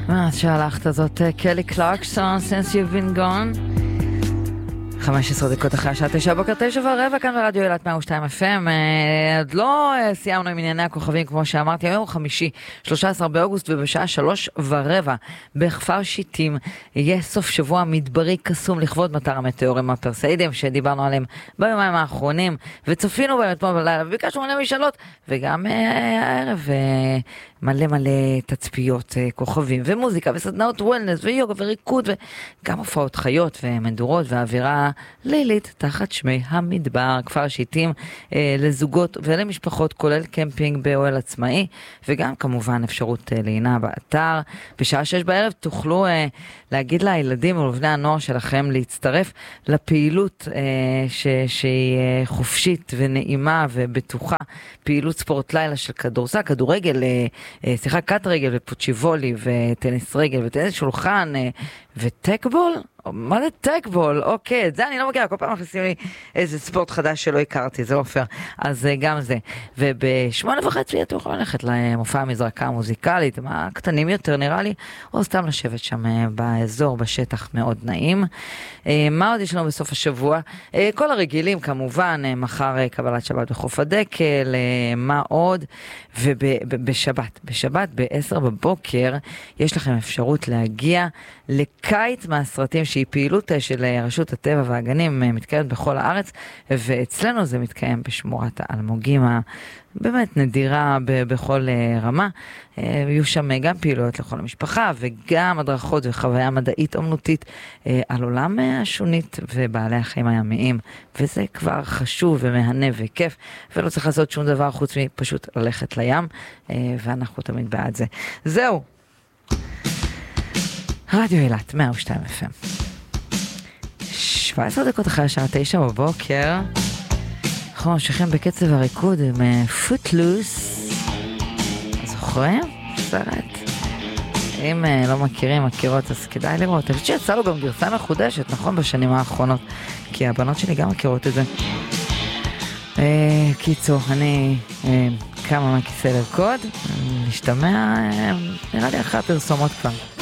מה שהלכת הזאת, קלי קלרקסון, Since You've Been Gone. 15 דקות אחרי השעה 9 בוקר, 9:15 כאן ברדיו אילת 102 FM. עוד לא סיימנו עם ענייני הכוכבים, כמו שאמרתי, היום חמישי, 13 באוגוסט, ובשעה 3:15 בכפר שיטים יהיה סוף שבוע מדברי קסום לכבוד מטר המטאורים הפרסאידים שדיברנו עליהם ביומיים האחרונים, וצפינו בהם אתמול בלילה, וביקשנו מלא משאלות, וגם הערב מלא תצפיות, כוכבים ומוזיקה וסדנאות וולנס ויוגה וריקוד, וגם הופעות חיות ומדורות ואווירה לילית תחת שמי המדבר. כפר שיטים לזוגות ולמשפחות, כולל קמפינג באוהל עצמאי, וגם כמובן אפשרות לינה באתר. בשעה 6 בערב תוכלו להגיד לילדים ולבני הנוער שלכם להצטרף לפעילות שהיא חופשית ונעימה ובטוחה, פעילות ספורט לילה של כדורסל, כדורגל, קט רגל ופוצ'יבולי וטניס רגל וטניס שולחן וטקבול. מה זה טקבול? אוקיי, את זה אני לא מכירה, כל פעם מכניסים לי איזה ספורט חדש שלא הכרתי, זה לא פייר. אז גם זה. וב8:30 אתם יכולים ללכת למופע המזרקה המוזיקלית, מה קטנים יותר נראה לי, או סתם לשבת שם באזור, בשטח מאוד נעים. מה עוד יש לנו בסוף השבוע? כל הרגילים כמובן, מחר קבלת שבת בחוף הדקל, מה עוד? בשבת ב10 בבוקר יש לכם אפשרות להגיע לקיץ מהסרטים, שהיא פעילות של רשות הטבע והגנים, מתקיימת בכל הארץ, ואצלנו זה מתקיים בשמורת האלמוגים באמת נדירה בכל רמה. יהיו שם גם פעילויות לכל המשפחה, וגם הדרכות וחוויה מדעית אומנותית על עולם השונית ובעלי החיים הימיים, וזה כבר חשוב ומהנה וכיף, ולא צריך לעשות שום דבר חוץ מפשוט ללכת לים, ואנחנו תמיד בעד זה. זהו, רדיו אילת 102 FM. 17 דקות אחרי השעה 9 בבוקר, אנחנו ממשיכים בקצב הריקוד עם פוטלוס. זוכרים? סרט. אם לא מכירות, אז כדאי לראות. אני חושבת שיצא לו גם גרסה מחודשת, נכון, בשנים האחרונות, כי הבנות שלי גם מכירות את זה. קיצור, אני כמה מהכיסא לרקוד, נשתמע, נראה לי אחרי הפרסומות כבר.